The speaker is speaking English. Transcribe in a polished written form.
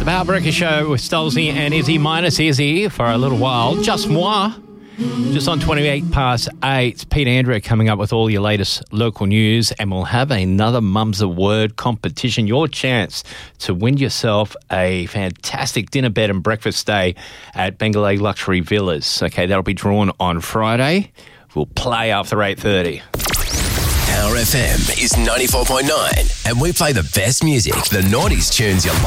The Power Breakfast Show with Stolzy and Izzy minus Izzy for a little while. Just moi. Just on 28 past 8. Pete Andrew coming up with all your latest local news, and we'll have another Mums of Word competition. Your chance to win yourself a fantastic dinner, bed and breakfast stay at Bengalay Luxury Villas. Okay, that'll be drawn on Friday. We'll play after 8:30. Power FM is 94.9 and we play the best music, the 90s tunes you